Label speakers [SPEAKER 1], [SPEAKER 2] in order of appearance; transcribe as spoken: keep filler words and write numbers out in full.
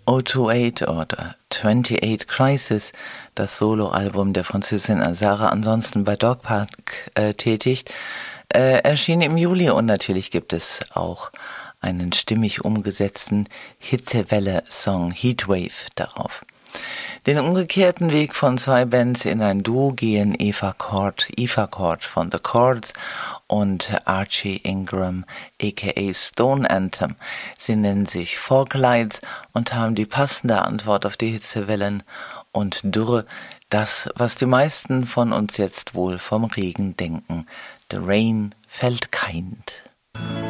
[SPEAKER 1] null zwei acht oder acht Crisis, das Soloalbum der Französin Sarah, ansonsten bei Dog Park äh, tätig, äh, erschien im Juli, und natürlich gibt es auch einen stimmig umgesetzten Hitzewelle-Song Heatwave darauf. Den umgekehrten Weg von zwei Bands in ein Duo gehen Eva Cord, Eva Cord von The Chords und Archie Ingram aka Stone Anthem. Sie nennen sich Folklights und haben die passende Antwort auf die Hitzewellen und Dürre, das, was die meisten von uns jetzt wohl vom Regen denken. The rain fällt kind.